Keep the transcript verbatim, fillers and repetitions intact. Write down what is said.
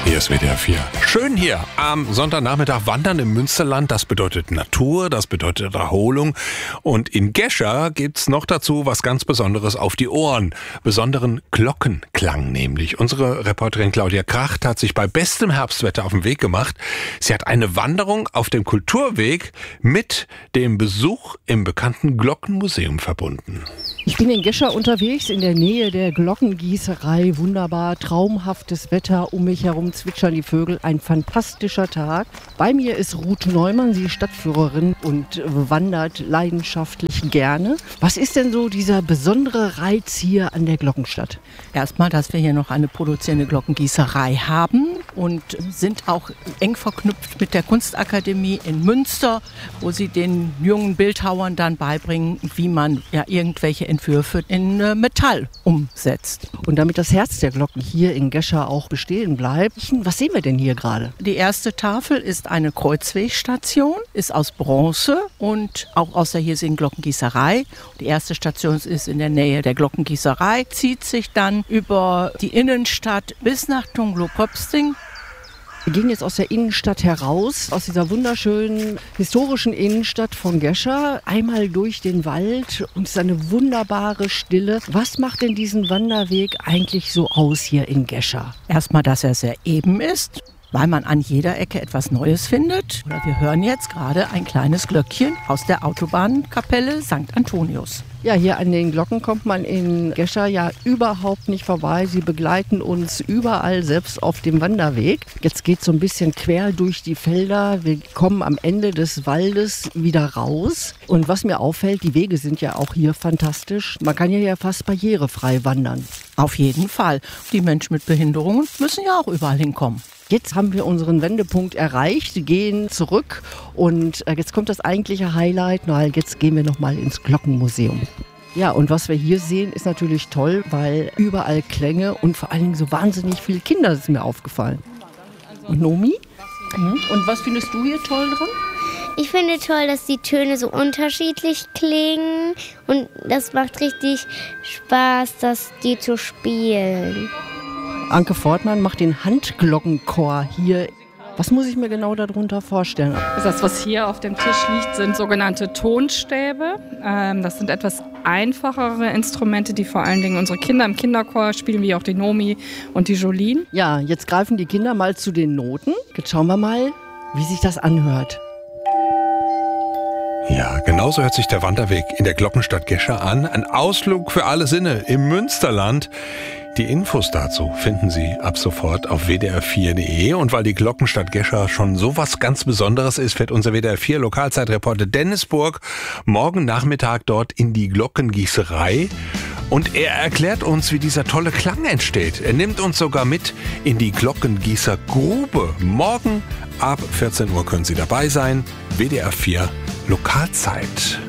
Hier ist W D R vier. Schön hier am Sonntagnachmittag wandern im Münsterland. Das bedeutet Natur, das bedeutet Erholung. Und in Gescher gibt's noch dazu was ganz Besonderes auf die Ohren. Besonderen Glockenklang nämlich. Unsere Reporterin Claudia Kracht hat sich bei bestem Herbstwetter auf den Weg gemacht. Sie hat eine Wanderung auf dem Kulturweg mit dem Besuch im bekannten Glockenmuseum verbunden. Ich bin in Gescher unterwegs, in der Nähe der Glockengießerei. Wunderbar, traumhaftes Wetter. Um mich herum zwitschern die Vögel. Ein fantastischer Tag. Bei mir ist Ruth Neumann, sie ist Stadtführerin und wandert leidenschaftlich gerne. Was ist denn so dieser besondere Reiz hier an der Glockenstadt? Erstmal, dass wir hier noch eine produzierende Glockengießerei haben und sind auch eng verknüpft mit der Kunstakademie in Münster, wo sie den jungen Bildhauern dann beibringen, wie man ja irgendwelche Entwürfe in äh, Metall umsetzt. Und damit das Herz der Glocken hier in Gescher auch bestehen bleibt, was sehen wir denn hier gerade? Die erste Tafel ist eine Kreuzwegstation, ist aus Bronze und auch aus der hiesigen Glockengießerei. Die erste Station ist in der Nähe der Glockengießerei, zieht sich dann über die Innenstadt bis nach Tunglo-Popsting. Wir gehen jetzt aus der Innenstadt heraus, aus dieser wunderschönen historischen Innenstadt von Gescher, einmal durch den Wald und es ist eine wunderbare Stille. Was macht denn diesen Wanderweg eigentlich so aus hier in Gescher? Erstmal, dass er sehr eben ist, weil man an jeder Ecke etwas Neues findet. Oder wir hören jetzt gerade ein kleines Glöckchen aus der Autobahnkapelle Sankt Antonius. Ja, hier an den Glocken kommt man in Gescher ja überhaupt nicht vorbei. Sie begleiten uns überall, selbst auf dem Wanderweg. Jetzt geht es so ein bisschen quer durch die Felder. Wir kommen am Ende des Waldes wieder raus. Und was mir auffällt, die Wege sind ja auch hier fantastisch. Man kann hier ja fast barrierefrei wandern. Auf jeden Fall. Die Menschen mit Behinderungen müssen ja auch überall hinkommen. Jetzt haben wir unseren Wendepunkt erreicht, gehen zurück und jetzt kommt das eigentliche Highlight, weil jetzt gehen wir nochmal ins Glockenmuseum. Ja, und was wir hier sehen, ist natürlich toll, weil überall Klänge und vor allen Dingen so wahnsinnig viele Kinder, das ist mir aufgefallen. Und Nomi? Mhm. Und was findest du hier toll dran? Ich finde toll, dass die Töne so unterschiedlich klingen und das macht richtig Spaß, das die zu spielen. Anke Fortmann macht den Handglockenchor hier. Was muss ich mir genau darunter vorstellen? Das, was hier auf dem Tisch liegt, sind sogenannte Tonstäbe. Das sind etwas einfachere Instrumente, die vor allen Dingen unsere Kinder im Kinderchor spielen, wie auch die Nomi und die Jolene. Ja, jetzt greifen die Kinder mal zu den Noten. Jetzt schauen wir mal, wie sich das anhört. Ja, genauso hört sich der Wanderweg in der Glockenstadt Gescher an. Ein Ausflug für alle Sinne im Münsterland. Die Infos dazu finden Sie ab sofort auf w d r vier punkt d e. Und weil die Glockenstadt Gescher schon so was ganz Besonderes ist, fährt unser W D R vier Lokalzeitreporter Dennis Burg morgen Nachmittag dort in die Glockengießerei. Und er erklärt uns, wie dieser tolle Klang entsteht. Er nimmt uns sogar mit in die Glockengießergrube. Morgen ab vierzehn Uhr können Sie dabei sein. W D R vier Lokalzeit.